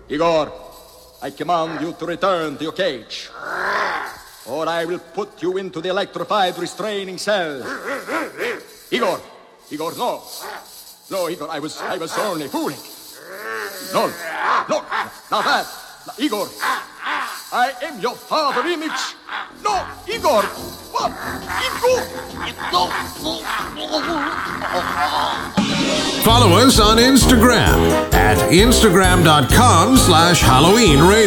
Igor, I command you to return to your cage, or I will put you into the electrified restraining cell. Igor, no. No, Igor, I was only fooling. No, now that, Igor, I am your father image. No, Igor, what? Igor! Follow us on Instagram at instagram.com/HalloweenRadio.